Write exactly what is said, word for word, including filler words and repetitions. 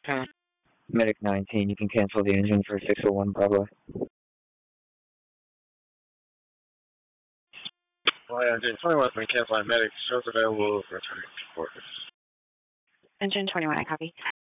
ten. Medic nineteen, you can cancel the engine for six oh one Bravo. Well, yeah, engine twenty-one, we cancel on medic. Shows available for return to quarters. Engine twenty-one, I copy.